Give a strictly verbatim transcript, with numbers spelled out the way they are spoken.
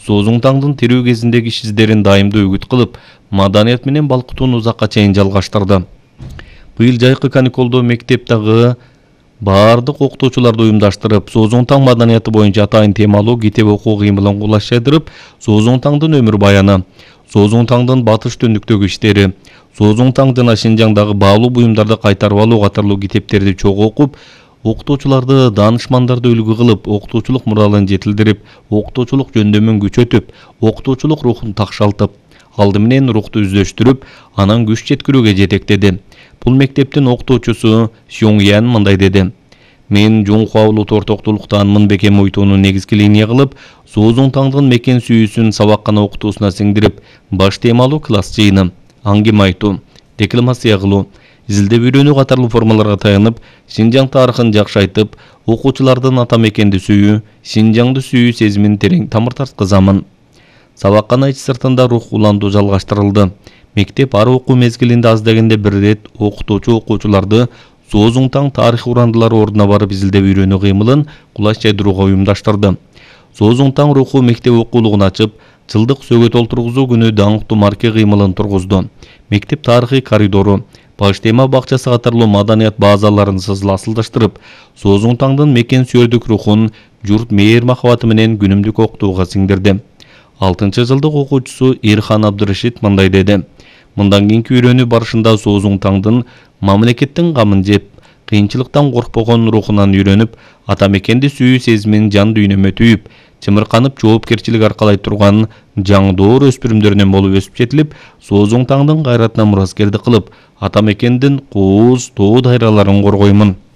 Созуңтаңдын тирүү кезиндеги иш издерин дайымдуу үгүт кылып, маданият менен балкытууну узакка чейин жалгаштырды. Быйыл жайкы каникулдо мектептеги баардык окутуучуларды уюмдаштырып, Созуңтаң маданияты боюнча атайын темалуу китеп окуу кыймылын кулаштырып, Созуңтаңдын өмүр баяны, Созуңтаңдын батыш түндүктөгү иштери, Созуңтаң жана Шинжаңдагы баалуу буюмдарды кайтарып алуу катарлуу китептерди чогуу окуп, окутуучуларды, даанышмандарды үлгү кылып, окутуучулук муралын жетилдирип, окутуучулук жөндөмүн күчөтүп, окутуучулук рухун такшалтып, алды менен рухту үздөштүрүп, анан күч жеткирүүгө жетектеди. Бул мектептин окутуучусу Сюңян мындай деди: Мен Жуңхуа улут ортоктулуктан Мынбеке Муйтууну негизги линия кылып, Созуңтаңдын мекен сүйүүсүн сабаккана окутуусуна сиңдирип, баш темалуу класс жыйыны, аңгеме айтуу, декламация кылуу, изилдеп үйрөнүү катарлуу формаларга таянып, Шинжаң тарыхын жакшы айтып, окуучулардын ата мекенди сүйүү, Шинжаңды сүйүү сезимин терең тамыр тарткызамын. Сабаккана ич сыртында рух уландуу жалгаштырылды. Мектеп ар окуу мезгилинде аз дегенде бир рет окутуучу окуучуларды Созуңтаң тарых урандылары ордуна барып изилдеп үйрөнүү кыймылын кулаш жайдырууга уюмдаштырды. Созуңтаң руху мектеп окуулугун ачып, жылдык сөгөт олтургузуу күнү даңктуу марке кыймылын тургузду. Мектеп тарыхый коридору, баш тема бакчасы катарлуу маданият базаларын асылдаштырып, Созуңтаңдын мекен сүйөрдүк рухун журт мээр махабаты менен күнүмдүк окутууга сиңдирди. алтынчы жылдык окуучусу Ирхан Абдырашид мындай деди: Мындан кийинки үйрөнүү барышында Созуңтаңдын мамлекеттин камын жеп, кыйынчылыктан коркпогон рухунан үйрөнүп, ата мекенди сүйүү сезимин жан дүйнөмө түйүп, чымырканып жоопкерчилик аркалай турган жаңдоор өспүрүмдөрүнөн болуп өсүп жетилип, Созуңтаңдын кайратына мураскердик кылып, ата мекендин кооз, тоо дайраларын коргоймун.